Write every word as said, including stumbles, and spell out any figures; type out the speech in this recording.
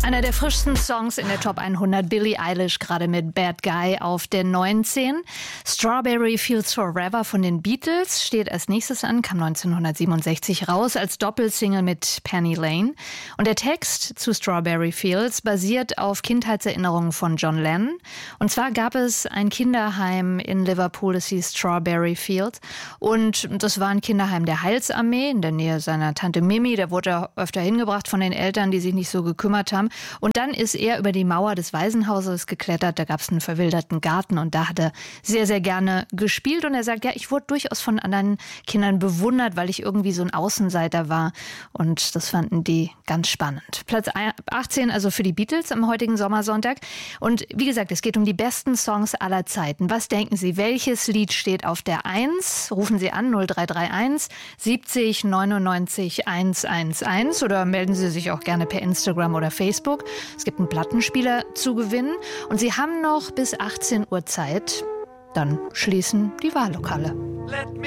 Einer der frischsten Songs in der Top hundert, Billie Eilish, gerade mit Bad Guy auf der neunzehn. Strawberry Fields Forever von den Beatles steht als nächstes an, kam neunzehnhundertsiebenundsechzig raus als Doppelsingle mit Penny Lane. Und der Text zu Strawberry Fields basiert auf Kindheitserinnerungen von John Lennon. Und zwar gab es ein Kinderheim in Liverpool, das hieß Strawberry Fields. Und das war ein Kinderheim der Heilsarmee in der Nähe seiner Tante Mimi. Der wurde öfter hingebracht von den Eltern, die sich nicht so gekümmert haben. Und dann ist er über die Mauer des Waisenhauses geklettert. Da gab es einen verwilderten Garten und da hat er sehr, sehr gerne gespielt. Und er sagt, ja, ich wurde durchaus von anderen Kindern bewundert, weil ich irgendwie so ein Außenseiter war. Und das fanden die ganz spannend. Platz achtzehn also für die Beatles am heutigen Sommersonntag. Und wie gesagt, es geht um die besten Songs aller Zeiten. Was denken Sie, welches Lied steht auf der eins? Rufen Sie an null drei drei eins siebzig neunundneunzig hundertelf oder melden Sie sich auch gerne per Instagram oder Facebook. Es gibt einen Plattenspieler zu gewinnen und Sie haben noch bis achtzehn Uhr Zeit. Dann schließen die Wahllokale.